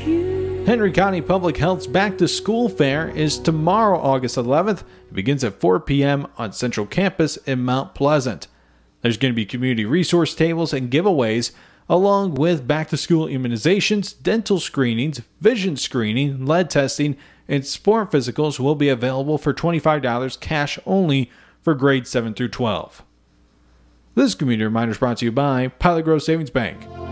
Henry County Public Health's Back to School Fair is tomorrow, August 11th. It begins at 4 p.m. on Central Campus in Mount Pleasant. There's going to be community resource tables and giveaways, along with back-to-school immunizations, dental screenings, vision screening, lead testing, and sport physicals will be available for $25 cash only for grades 7 through 12. This community reminder is brought to you by Pilot Grove Savings Bank.